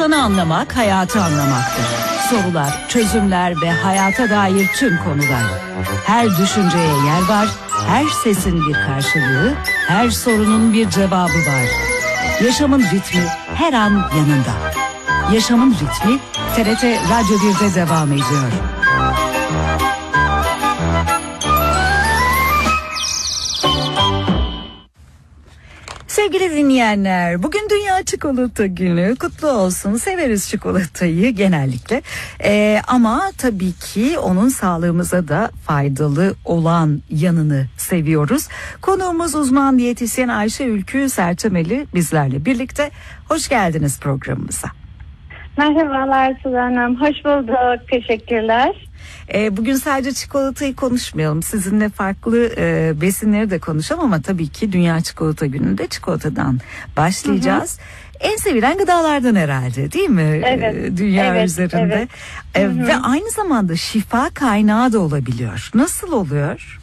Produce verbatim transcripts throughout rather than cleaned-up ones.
İnsanı anlamak, hayatı anlamaktır. Sorular, çözümler ve hayata dair tüm konular. Her düşünceye yer var, her sesin bir karşılığı, her sorunun bir cevabı var. Yaşamın ritmi her an yanında. Yaşamın ritmi T R T Radyo bir'de devam ediyor. Sevgili dinleyenler, bugün Dünya Çikolata Günü, kutlu olsun. Severiz çikolatayı genellikle ee, ama tabii ki onun sağlığımıza da faydalı olan yanını seviyoruz. Konuğumuz uzman diyetisyen Ayşe Ülkü Sertemeli bizlerle birlikte. Hoş geldiniz programımıza. Merhabalar Suzan Hanım, hoş bulduk, teşekkürler. E, bugün sadece çikolatayı konuşmayalım. Sizinle farklı e, besinleri de konuşalım ama tabii ki Dünya Çikolata Günü'nde çikolatadan başlayacağız. Hı hı. En sevilen gıdalardan herhalde, değil mi? Evet. E, dünya evet, üzerinde. Evet. E, ve aynı zamanda şifa kaynağı da olabiliyor. Nasıl oluyor?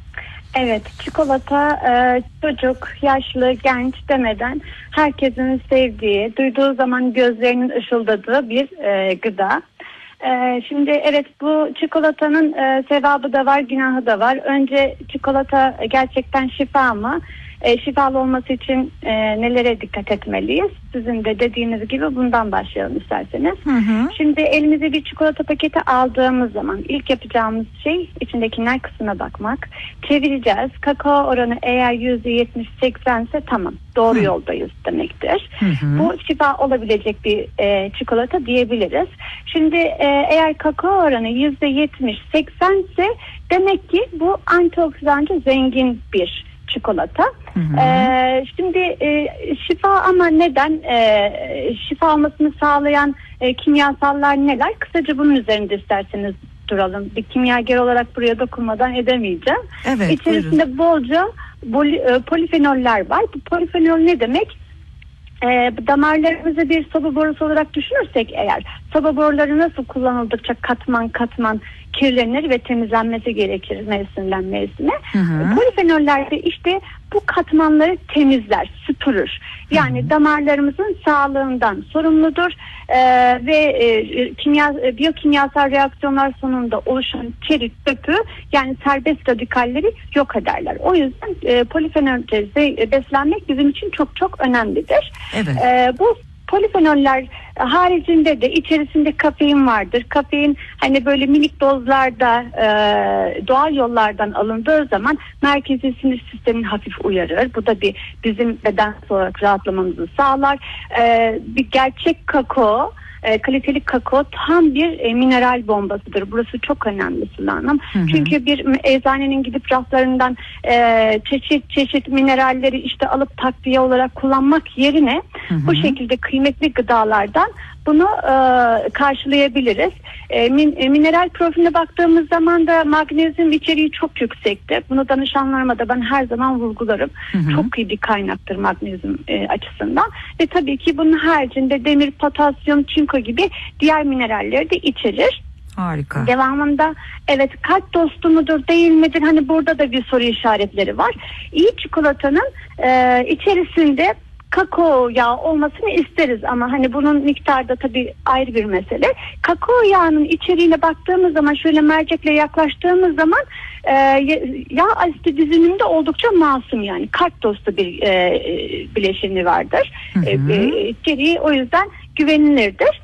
Evet, çikolata e, çocuk, yaşlı, genç demeden herkesin sevdiği, duyduğu zaman gözlerinin ışıldadığı bir e, gıda. Ee, şimdi evet, bu çikolatanın e, sevabı da var, günahı da var. Önce çikolata gerçekten şifa mı? E, şifalı olması için e, nelere dikkat etmeliyiz? Sizin de dediğiniz gibi bundan başlayalım isterseniz. Hı hı. Şimdi elimize bir çikolata paketi aldığımız zaman ilk yapacağımız şey içindekiler kısmına bakmak. Çevireceğiz. Kakao oranı eğer yüzde yetmiş seksen ise tamam, doğru hı. yoldayız demektir. Hı hı. Bu şifa olabilecek bir e, çikolata diyebiliriz. Şimdi e, eğer kakao oranı yüzde yetmiş seksen ise demek ki bu antioksidancı zengin bir çikolata. Hı hı. Ee, şimdi e, şifa ama neden? E, şifa olmasını sağlayan e, kimyasallar neler? Kısaca bunun üzerinde isterseniz duralım. Bir kimyager olarak buraya dokunmadan edemeyeceğim. Evet, İçerisinde buyurun. bolca boli, e, polifenoller var. Bu polifenol ne demek? E, damarlarımızı bir soba borusu olarak düşünürsek eğer, soba boruları nasıl kullanıldıkça katman katman kirlenir ve temizlenmesi gerekir mevsimden mevsime. Hı hı. Polifenoller de işte bu katmanları temizler, süpürür. Yani hı hı. damarlarımızın sağlığından sorumludur ee, ve e, kimya, biyokimyasal reaksiyonlar sonunda oluşan çeri, dökü, yani serbest radikalleri yok ederler. O yüzden e, polifenollerle beslenmek bizim için çok çok önemlidir. Evet. Ee, bu polifenoller haricinde de içerisinde kafein vardır. Kafein hani böyle minik dozlarda e, doğal yollardan alındığı zaman merkezi sinir sistemini hafif uyarır. Bu da bir bizim bedensel olarak rahatlamamızı sağlar. E, bir gerçek kakao, E, kaliteli kakao tam bir e, mineral bombasıdır. Burası çok önemli Sıla Hanım. Hı hı. Çünkü bir eczanenin gidip raflarından e, çeşit çeşit mineralleri işte alıp takviye olarak kullanmak yerine hı hı. bu şekilde kıymetli gıdalardan bunu e, karşılayabiliriz. E, min, e, mineral profiline baktığımız zaman da magnezyum içeriği çok yüksektir. Bunu danışanlarıma da ben her zaman vurgularım. Hı hı. Çok iyi bir kaynaktır magnezyum e, açısından. Ve tabii ki bunun haricinde demir, potasyum, çinko gibi diğer mineralleri de içerir. Harika. Devamında evet, kalp dostu mudur değil midir? Hani burada da bir soru işaretleri var. İyi çikolatanın e, içerisinde kakao yağı olmasını isteriz ama hani bunun miktarı da tabii ayrı bir mesele. Kakao yağının içeriğine baktığımız zaman, şöyle mercekle yaklaştığımız zaman e, yağ asidi diziniminde oldukça masum, yani kalp dostu bir e, bileşeni vardır. Hı hı. E, içeriği o yüzden güvenilirdir.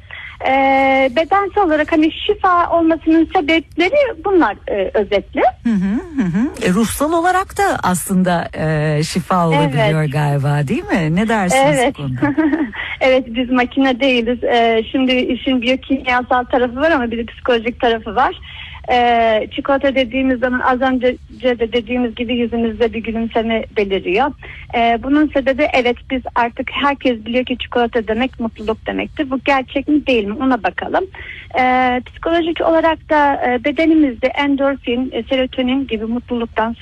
Ee, bedensel olarak hani şifa olmasının sebepleri bunlar e, özetle. Hı hı hı. E, ruhsal olarak da aslında e, şifa olabiliyor evet. galiba, değil mi? Ne dersiniz evet. bu konuda? Evet, biz makine değiliz. Ee, şimdi işin biyokimyasal tarafı var ama bir de psikolojik tarafı var. Ee, çikolata dediğimiz zaman az önce de dediğimiz gibi yüzümüzde bir gülümseme beliriyor. Ee, bunun sebebi evet, biz artık herkes biliyor ki çikolata demek mutluluk demektir. Bu gerçek mi değil mi, ona bakalım. Ee, psikolojik olarak da e, bedenimizde endorfin, e, serotonin gibi mutluluktan